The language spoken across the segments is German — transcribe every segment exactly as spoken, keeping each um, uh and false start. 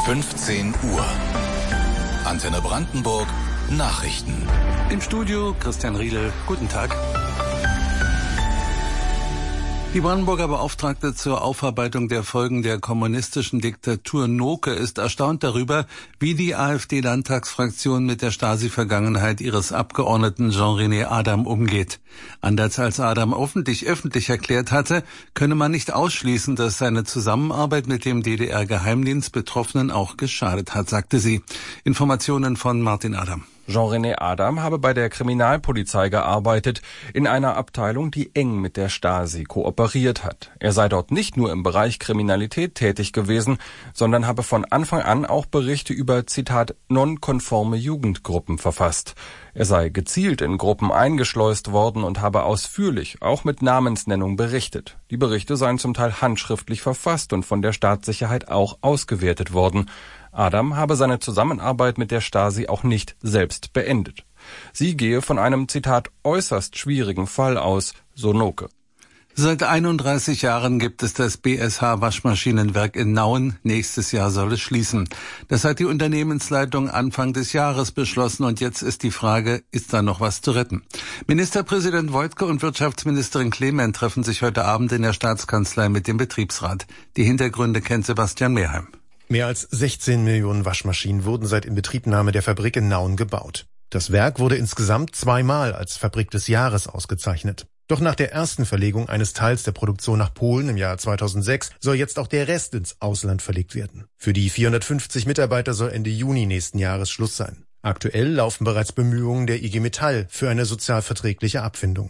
fünfzehn Uhr. Antenne Brandenburg Nachrichten. Im Studio Christian Riedel. Guten Tag. Die Brandenburger Beauftragte zur Aufarbeitung der Folgen der kommunistischen Diktatur Noke ist erstaunt darüber, wie die AfD-Landtagsfraktion mit der Stasi-Vergangenheit ihres Abgeordneten Jean-René Adam umgeht. Anders als Adam öffentlich öffentlich erklärt hatte, könne man nicht ausschließen, dass seine Zusammenarbeit mit dem D D R-Geheimdienst Betroffenen auch geschadet hat, sagte sie. Informationen von Martin Adam. Jean-René Adam habe bei der Kriminalpolizei gearbeitet, in einer Abteilung, die eng mit der Stasi kooperiert hat. Er sei dort nicht nur im Bereich Kriminalität tätig gewesen, sondern habe von Anfang an auch Berichte über, Zitat, nonkonforme Jugendgruppen verfasst. Er sei gezielt in Gruppen eingeschleust worden und habe ausführlich, auch mit Namensnennung, berichtet. Die Berichte seien zum Teil handschriftlich verfasst und von der Staatssicherheit auch ausgewertet worden. Adam habe seine Zusammenarbeit mit der Stasi auch nicht selbst beendet. Sie gehe von einem, Zitat, äußerst schwierigen Fall aus, so Noke. Seit einunddreißig Jahren gibt es das B S H Waschmaschinenwerk in Nauen. Nächstes Jahr soll es schließen. Das hat die Unternehmensleitung Anfang des Jahres beschlossen und jetzt ist die Frage, ist da noch was zu retten? Ministerpräsident Woidke und Wirtschaftsministerin Clement treffen sich heute Abend in der Staatskanzlei mit dem Betriebsrat. Die Hintergründe kennt Sebastian Mehrheim. Mehr als sechzehn Millionen Waschmaschinen wurden seit Inbetriebnahme der Fabrik in Nauen gebaut. Das Werk wurde insgesamt zweimal als Fabrik des Jahres ausgezeichnet. Doch nach der ersten Verlegung eines Teils der Produktion nach Polen im Jahr zweitausendsechs soll jetzt auch der Rest ins Ausland verlegt werden. Für die vierhundertfünfzig Mitarbeiter soll Ende Juni nächsten Jahres Schluss sein. Aktuell laufen bereits Bemühungen der I G Metall für eine sozialverträgliche Abfindung.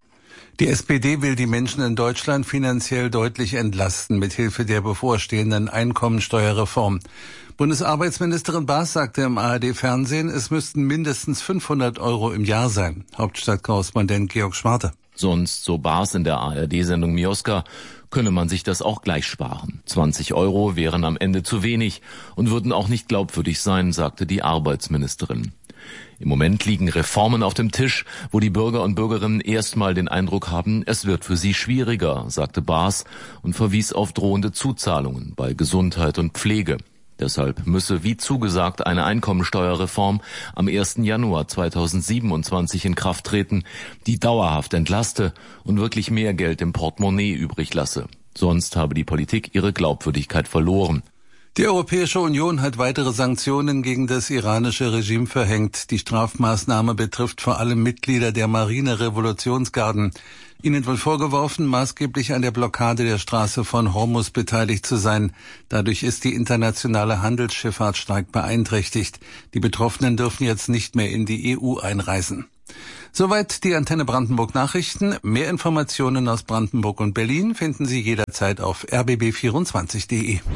Die S P D will die Menschen in Deutschland finanziell deutlich entlasten, mithilfe der bevorstehenden Einkommensteuerreform. Bundesarbeitsministerin Baas sagte im A R D-Fernsehen, es müssten mindestens fünfhundert Euro im Jahr sein. Hauptstadtkorrespondent Georg Schwarte. Sonst, so Baas in der A R D-Sendung Mioska, könne man sich das auch gleich sparen. zwanzig Euro wären am Ende zu wenig und würden auch nicht glaubwürdig sein, sagte die Arbeitsministerin. Im Moment liegen Reformen auf dem Tisch, wo die Bürger und Bürgerinnen erstmal den Eindruck haben, es wird für sie schwieriger, sagte Baas und verwies auf drohende Zuzahlungen bei Gesundheit und Pflege. Deshalb müsse, wie zugesagt, eine Einkommensteuerreform am ersten Januar zweitausendsiebenundzwanzig in Kraft treten, die dauerhaft entlaste und wirklich mehr Geld im Portemonnaie übrig lasse. Sonst habe die Politik ihre Glaubwürdigkeit verloren. Die Europäische Union hat weitere Sanktionen gegen das iranische Regime verhängt. Die Strafmaßnahme betrifft vor allem Mitglieder der Marine-Revolutionsgarden. Ihnen wird vorgeworfen, maßgeblich an der Blockade der Straße von Hormuz beteiligt zu sein. Dadurch ist die internationale Handelsschifffahrt stark beeinträchtigt. Die Betroffenen dürfen jetzt nicht mehr in die E U einreisen. Soweit die Antenne Brandenburg Nachrichten. Mehr Informationen aus Brandenburg und Berlin finden Sie jederzeit auf r b b vierundzwanzig punkt de.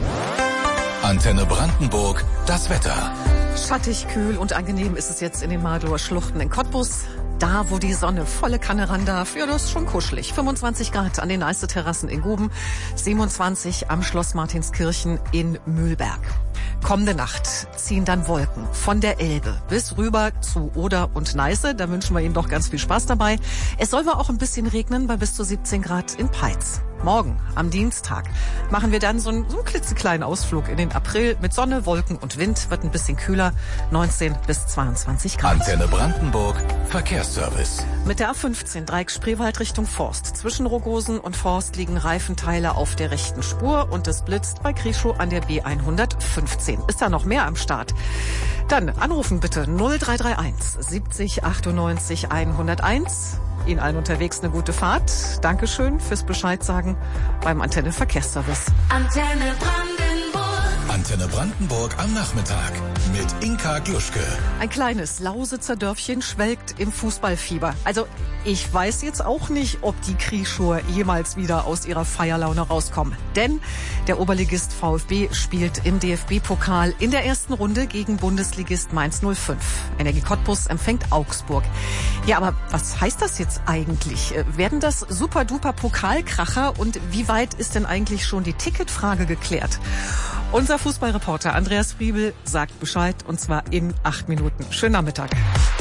Antenne Brandenburg, das Wetter. Schattig, kühl und angenehm ist es jetzt in den Marlower Schluchten in Cottbus. Da, wo die Sonne volle Kanne ran darf, ja, das ist schon kuschelig. fünfundzwanzig Grad an den Neiße-Terrassen in Guben, siebenundzwanzig am Schloss Martinskirchen in Mühlberg. Kommende Nacht ziehen dann Wolken von der Elbe bis rüber zu Oder und Neiße. Da wünschen wir Ihnen doch ganz viel Spaß dabei. Es soll aber auch ein bisschen regnen bei bis zu siebzehn Grad in Peitz. Morgen, am Dienstag, machen wir dann so einen, so einen klitzekleinen Ausflug in den April mit Sonne, Wolken und Wind. Wird ein bisschen kühler, neunzehn bis zweiundzwanzig Grad. Antenne Brandenburg, Verkehrsservice. Mit der A fünfzehn Dreieck Spreewald Richtung Forst. Zwischen Rogosen und Forst liegen Reifenteile auf der rechten Spur und es blitzt bei Krieschow an der B hundertfünfzehn. Ist da noch mehr am Start? Dann anrufen bitte null drei drei eins siebzig achtundneunzig hunderteins. Ihnen allen unterwegs eine gute Fahrt. Dankeschön fürs Bescheid sagen beim Antenne Verkehrsservice. Antenne Brandenburg. Antenne Brandenburg am Nachmittag mit Inka Gluschke. Ein kleines Lausitzer Dörfchen schwelgt im Fußballfieber. Also ich weiß jetzt auch nicht, ob die Krieschower jemals wieder aus ihrer Feierlaune rauskommen. Denn der Oberligist VfB spielt im D F B-Pokal in der ersten Runde gegen Bundesligist Mainz null fünf. Energie Cottbus empfängt Augsburg. Ja, aber was heißt das jetzt eigentlich? Werden das super-duper Pokalkracher und wie weit ist denn eigentlich schon die Ticketfrage geklärt? Unser Fußballreporter Andreas Friebel sagt Bescheid und zwar in acht Minuten. Schönen Nachmittag.